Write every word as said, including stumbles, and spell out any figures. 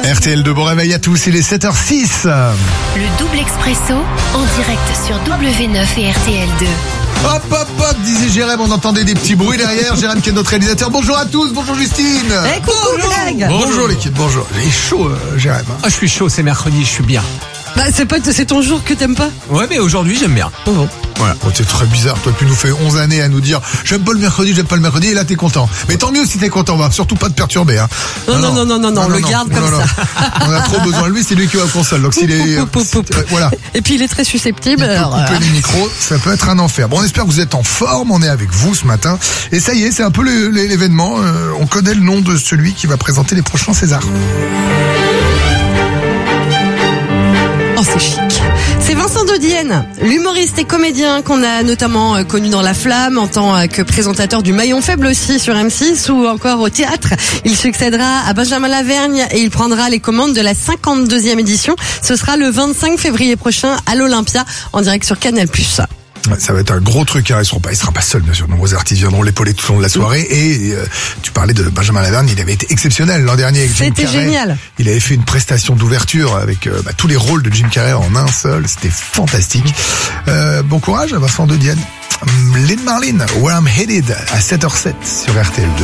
R T L deux, bon réveil à tous, il est sept heures six. Le double expresso en direct sur W neuf et R T L deux. Hop hop hop, disait Jérém, on entendait des petits bruits derrière. Jérém qui est notre réalisateur. Bonjour à tous, bonjour Justine. Hey, coucou Greg. Bonjour, bonjour l'équipe, bonjour. Il est chaud euh, Jérém. Ah, je suis chaud, c'est mercredi, je suis bien. Bah c'est pas c'est ton jour que t'aimes pas. Ouais, mais aujourd'hui j'aime bien. Oh, bon. Voilà, oh, c'est très bizarre. Toi, tu nous fais onze années à nous dire j'aime pas le mercredi, j'aime pas le mercredi, et là t'es content. Mais tant mieux si t'es content, on va surtout pas te perturber. Hein. Non, non, non, non, non, non, on le garde comme non, non. ça. On a trop besoin de lui, c'est lui qui va à la console. Donc s'il est. Poup, poup, poup, poup. Euh, voilà. Et puis il est très susceptible. Il peut alors, couper euh... les micros, ça peut être un enfer. Bon, on espère que vous êtes en forme, on est avec vous ce matin. Et ça y est, c'est un peu le, le, l'événement. Euh, on connaît le nom de celui qui va présenter les prochains Césars. Oh, c'est chic. C'est Vincent Dodienne, l'humoriste et comédien qu'on a notamment connu dans La Flamme en tant que présentateur du Maillon Faible aussi sur M six ou encore au théâtre. Il succédera à Benjamin Lavergne et il prendra les commandes de la cinquante-deuxième édition. Ce sera le vingt-cinq février prochain à l'Olympia en direct sur Canal plus. Ouais, ça va être un gros truc, hein. Il sera pas, il sera pas seul, bien sûr. De nombreux artistes viendront l'épauler tout au long de la soirée. Et euh, tu parlais de Benjamin Lavergne, il avait été exceptionnel l'an dernier avec Jim Carrey. C'était génial. Il avait fait une prestation d'ouverture avec euh, bah, tous les rôles de Jim Carrey en un seul. C'était fantastique. Euh, bon courage à Vincent Dodienne. Lynn Marlin, Where I'm Headed à sept heures sept sur R T L deux.